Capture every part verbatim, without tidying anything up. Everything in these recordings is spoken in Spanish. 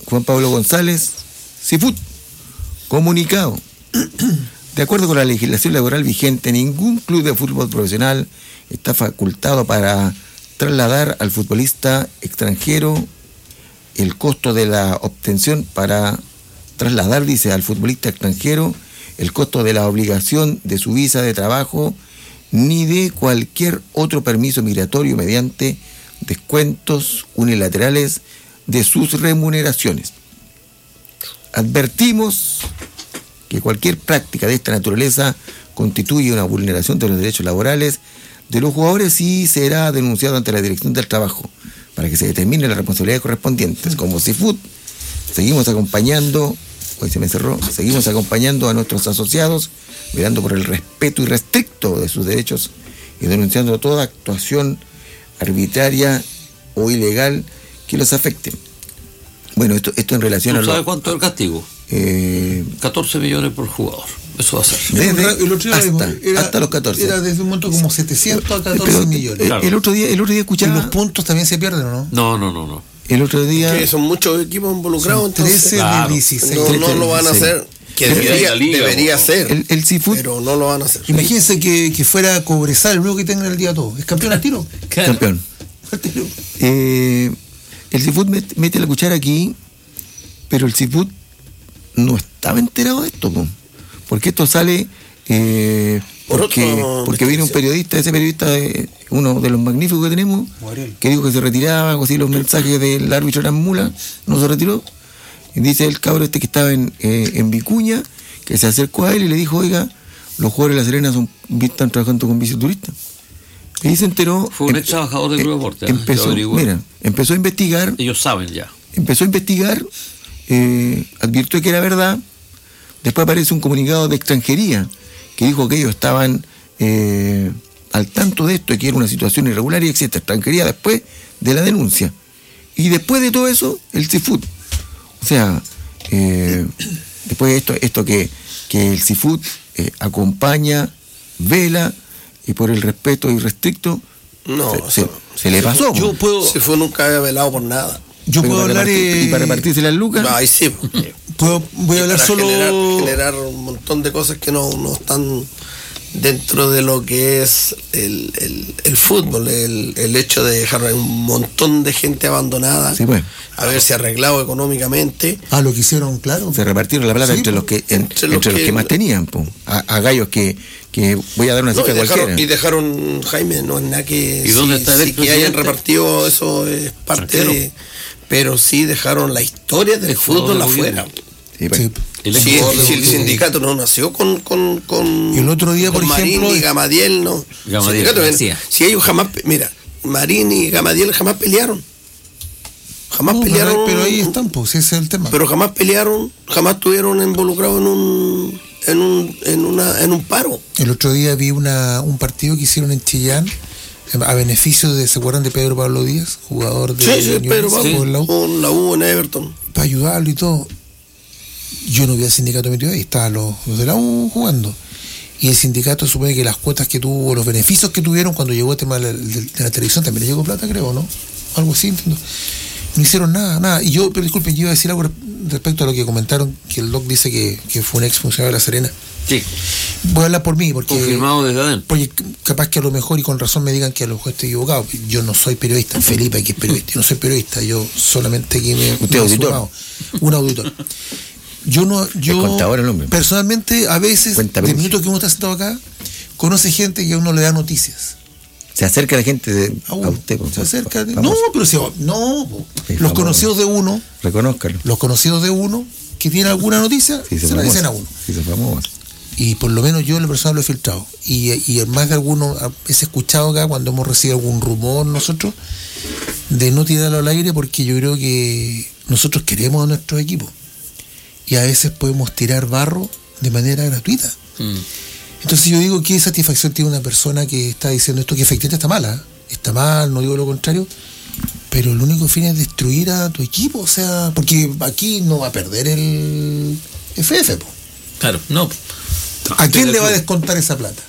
Juan Pablo González, Cifut, comunicado. De acuerdo con la legislación laboral vigente, ningún club de fútbol profesional está facultado para trasladar al futbolista extranjero el costo de la obtención para trasladar, dice, al futbolista extranjero el costo de la obligación de su visa de trabajo ni de cualquier otro permiso migratorio mediante descuentos unilaterales de sus remuneraciones. Advertimos que cualquier práctica de esta naturaleza constituye una vulneración de los derechos laborales de los jugadores y será denunciado ante la Dirección del Trabajo para que se determine las responsabilidades correspondientes. Como Cifut, seguimos acompañando, hoy se me cerró, seguimos acompañando a nuestros asociados, mirando por el respeto irrestricto de sus derechos y denunciando toda actuación arbitraria o ilegal que los afecte. Bueno, esto, esto en relación a... ¿No sabe cuánto es el castigo? Eh, catorce millones por jugador. Eso va a ser. Desde, el otro día hasta, era, hasta los catorce. Era desde un monto como setecientos a catorce pero, millones. Claro. El otro día, el otro día escuchaba... ¿Y los puntos también se pierden o no? No, no, no, no. El otro día... Que son muchos equipos involucrados. Son trece claro. de dieciséis. No, no lo van a hacer. Que debería, Liga, debería ¿no? ser. El, el Cifut, pero no lo van a hacer. Imagínense que, que fuera Cobresal el único que tenga el día todo. ¿Es campeón al tiro? Claro. campeón. Al tiro. Eh, el Cifut met, mete la cuchara aquí, pero el Cifut no estaba enterado de esto, po. Porque esto sale eh, Por porque, otro, porque viene un periodista, ese periodista, eh, uno de los magníficos que tenemos, Guarel, que dijo que se retiraba, algo así, los mensajes del árbitro eran mulas, no se retiró. Y dice el cabro este que estaba en, eh, en Vicuña, que se acercó a él y le dijo, oiga, los jugadores de La Serena son, están trabajando con bicituristas. Y ahí se enteró. Fue un em- ex trabajador del Club Deporte. ¿eh? Empezó, Lo averigué. mira, empezó a investigar, Ellos saben ya. empezó a investigar, eh, advirtió que era verdad. Después aparece un comunicado de extranjería que dijo que ellos estaban eh, al tanto de esto, que era una situación irregular y etcétera. Extranjería después de la denuncia. Y después de todo eso, el Cifut. O sea, eh, después de esto, esto que, que el Cifut eh, acompaña, vela, y por el respeto irrestricto, No, se, se, eso- se le pasó. Yo puedo, Se fue nunca había velado por nada. yo Pero puedo para hablar. repartir- eh, y para repartirse las lucas. Ahí sí. puedo, voy a hablar Para solo. generar, generar un montón de cosas que no, no están dentro de lo que es el, el, el fútbol, el, el hecho de dejar un montón de gente abandonada, Sí, pues. haberse arreglado económicamente. Ah, lo que hicieron, claro. Se repartieron la plata Sí, entre po. los que en- Entre entre, los los que- que más tenían, po. A, a gallos que, que voy a dar una No, cifra y, dejaron, cualquiera. y dejaron, Jaime, no es nada que, ¿Y dónde si- está el si que expresidente? hayan repartido, eso es parte Arquero. de, pero sí dejaron la historia del El jugador fútbol de afuera. gobierno. Sí, pues. Sí. El Si, ex- si el sindicato no nació con, con, con, Y el otro día, con por Marín ejemplo, y Gamadiel, no. Gamadiel, Sindicato, García. si ellos jamás, pe- mira, Marín y Gamadiel jamás pelearon. Jamás No, pero, pelearon. ahí- pero ahí están, pues, ese es el tema. Pero jamás pelearon, jamás estuvieron involucrados en un, en un, en una, en un paro. El otro día vi una, un partido que hicieron en Chillán eh, a beneficio de, ¿se acuerdan de Pedro Pablo Díaz? Jugador de Sí, sí, Unión, pero jugó en la vamos, U, con la U en Everton. para ayudarlo y todo. Yo no vi al sindicato metido ahí, estaban los, los de la U jugando. Y el sindicato supone que las cuotas que tuvo, los beneficios que tuvieron cuando llegó el tema de la, de la televisión, también le llegó plata, creo, ¿no? Algo así, entiendo. No hicieron nada, nada. Y yo, pero disculpen, yo iba a decir algo respecto a lo que comentaron, que el doc dice que, que fue un ex funcionario de La Serena. Sí, Voy a hablar por mí, porque... confirmado desde adentro. Porque capaz que a lo mejor y con razón me digan que a lo mejor estoy equivocado. Yo no soy periodista, Felipe aquí es periodista, yo no soy periodista, yo solamente aquí me, Usted me he auditor. sumado. Un auditor. Yo no, yo Es contador el hombre. personalmente a veces, Cuenta de Bruce. minutos que uno está sentado acá, conoce gente que a uno le da noticias. Se acerca la gente de, A, a, uno. usted. po. Se acerca. de- Vamos, No, pero si no, po. Sí, los famoso. conocidos de uno, Reconózcalo. los conocidos de uno que tienen alguna noticia, Sí, se la dicen a uno. Sí, se famoso. Y por lo menos yo en lo personal lo he filtrado. Y, y más de alguno a veces he escuchado acá cuando hemos recibido algún rumor nosotros de no tirarlo al aire, porque yo creo que nosotros queremos a nuestros equipos. Y a veces podemos tirar barro de manera gratuita. Mm. Entonces yo digo, ¿qué satisfacción tiene una persona que está diciendo esto? Que efectivamente está mala, ¿eh? Está mal, no digo lo contrario, pero el único fin es destruir a tu equipo. O sea, porque aquí no va a perder el F F, po. Claro, no. ¿A quién le va a descontar esa plata?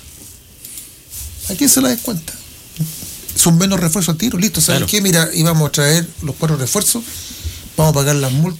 ¿A quién se la descuenta? Son menos refuerzos al tiro, listo. ¿Sabes Claro. qué? Mira, íbamos a traer los cuatro refuerzos, vamos a pagar las multas.